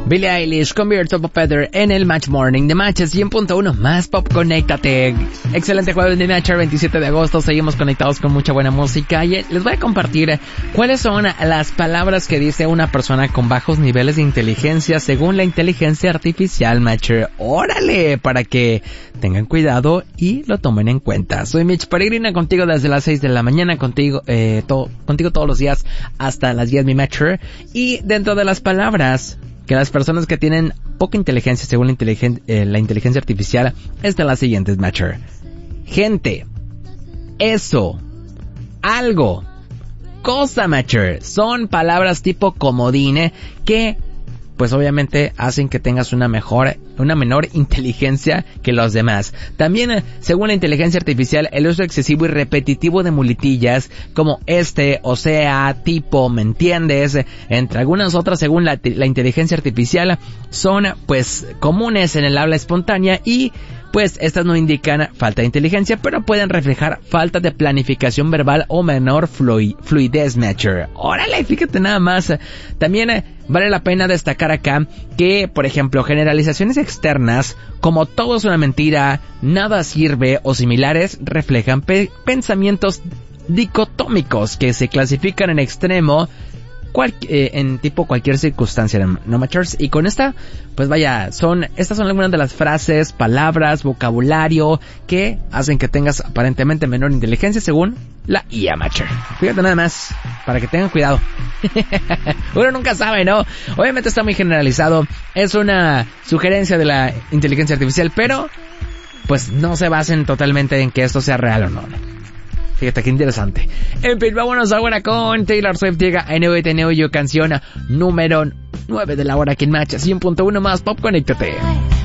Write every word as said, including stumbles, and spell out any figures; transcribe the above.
Billie Eilish, Convierte Pop Feather en el Match Morning de Match cien punto uno más Pop, conéctate. Excelente jueves de Match, veintisiete de agosto, seguimos conectados con mucha buena música y les voy a compartir cuáles son las palabras que dice una persona con bajos niveles de inteligencia según la inteligencia artificial, Matcher. Órale, para que tengan cuidado y lo tomen en cuenta. Soy Mitch Peregrina, contigo desde las seis de la mañana, contigo, eh, to- contigo todos los días hasta las diez, mi Matcher. Y dentro de las palabras que las personas que tienen poca inteligencia según la, inteligen- eh, la inteligencia artificial están las siguientes, Matcher. Gente, eso, algo, cosa, Matcher. Son palabras tipo comodine que pues obviamente hacen que tengas una mejor, una menor inteligencia que los demás. También, según la inteligencia artificial, el uso excesivo y repetitivo de muletillas como este, o sea, tipo, ¿me entiendes? Entre algunas otras, según la, la inteligencia artificial, son pues comunes en el habla espontánea y pues estas no indican falta de inteligencia, pero pueden reflejar falta de planificación verbal o menor flui- fluidez, Matcher. Órale, fíjate nada más. También eh, vale la pena destacar acá que, por ejemplo, generalizaciones externas, como todo es una mentira, nada sirve o similares, reflejan pe- pensamientos dicotómicos que se clasifican en extremo, Cual, eh, en tipo cualquier circunstancia, ¿no, Matchers? Y con esta, pues vaya, son, estas son algunas de las frases, palabras, vocabulario que hacen que tengas aparentemente menor inteligencia según la I A, Matcher. Fíjate nada más, para que tengan cuidado. Uno nunca sabe, ¿no? Obviamente está muy generalizado, es una sugerencia de la inteligencia artificial, pero pues no se basen totalmente en que esto sea real o no. Fíjate qué interesante. En fin, vámonos ahora con Taylor Swift. Llega a N V T Neo, canción número nueve de la hora aquí en Match cien punto uno más Pop, conéctate.